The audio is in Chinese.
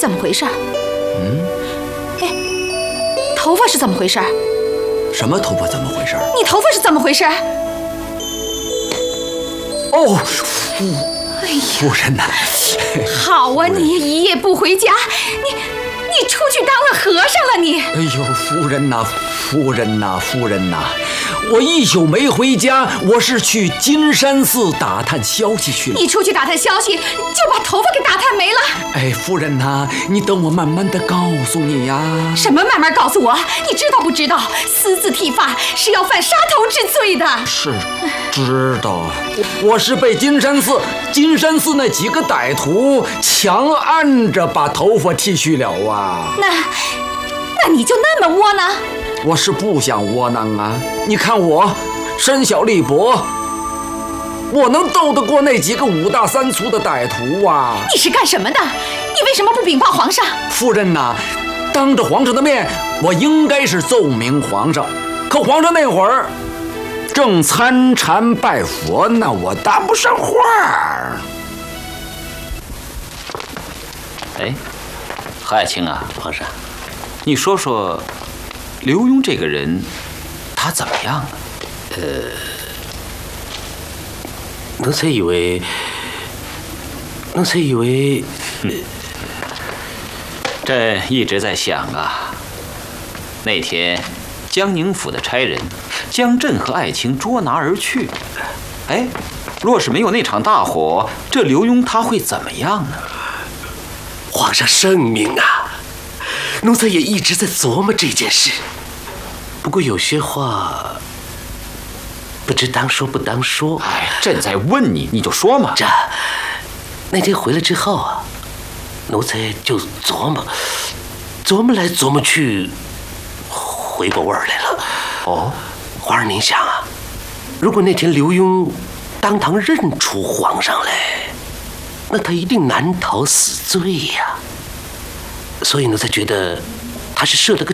怎么回事？哎，头发是怎么回事？ 什么头发怎么回事？ 你头发是怎么回事？ 哦，夫人呐！ 好啊，你一夜不回家，你出去当了和尚了你？ 哎呦，夫人呐，夫人呐，夫人呐！我一宿没回家，我是去金山寺打探消息去了。 你出去打探消息，就把头发给打探没了？ 哎，夫人呐，你等我慢慢的告诉你呀。 什么慢慢告诉我？你知道不知道，私自剃发是要犯杀头之罪的？ 是，知道。我是被金山寺那几个歹徒强按着把头发剃去了啊。 那你就那么窝囊？ 我是不想窝囊啊！你看我身小力薄，我能斗得过那几个5大3粗的歹徒啊！ 你是干什么的？你为什么不禀报皇上？ 夫人呐，当着皇上的面，我应该是奏明皇上，可皇上那会儿正参禅拜佛呢，我搭不上话儿。 哎，何爱卿啊，皇上，你说说刘墉这个人，他怎么样啊？ 奴才以为， 朕一直在想啊，那天江宁府的差人将朕和爱卿捉拿而去，哎，若是没有那场大火，这刘墉他会怎么样呢？ 皇上圣明啊！奴才也一直在琢磨这件事，不过有些话不知当说不当说。 哎，朕在问你，你就说嘛。 那天回来之后啊，奴才就琢磨来琢磨去，回过味儿来了。哦，皇上您想啊，如果那天刘墉当堂认出皇上来，那他一定难逃死罪呀。所以奴才觉得他是设了个